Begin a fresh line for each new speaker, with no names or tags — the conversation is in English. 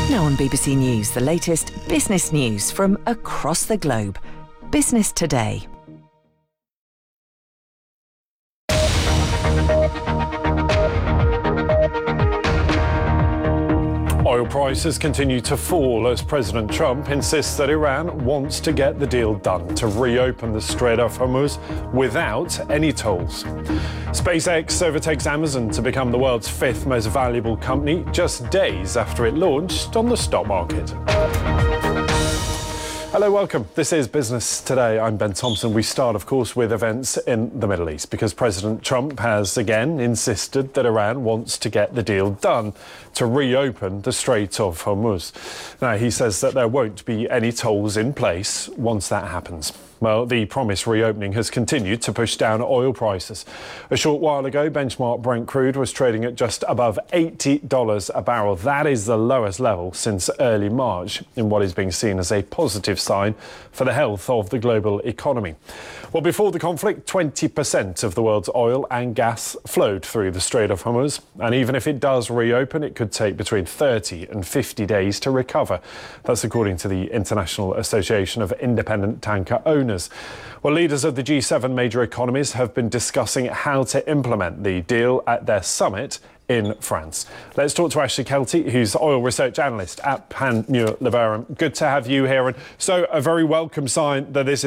Now on BBC News, the latest business news from across the globe. Business Today.
Oil prices continue to fall as President Trump insists that Iran wants to get the deal done to reopen the Strait of Hormuz without any tolls. SpaceX overtakes Amazon to become the world's fifth most valuable company just days after it launched on the stock market. Hello, welcome. This is Business Today. I'm Ben Thompson. We start, of course, with events in the Middle East because President Trump has again insisted that Iran wants to get the deal done to reopen the Strait of Hormuz. Now, he says that there won't be any tolls in place once that happens. Well, the promised reopening has continued to push down oil prices. A short while ago, benchmark Brent crude was trading at just above $80 a barrel. That is the lowest level since early March in what is being seen as a positive sign for the health of the global economy. Well, before the conflict, 20% of the world's oil and gas flowed through the Strait of Hormuz. And even if it does reopen, it could take between 30 and 50 days to recover. That's according to the International Association of Independent Tanker Owners. Well, leaders of the G7 major economies have been discussing how to implement the deal at their summit in France. Let's talk to Ashley Kelty, who's oil research analyst at Panmure Liberum. Good to have you here. And so a very welcome sign that this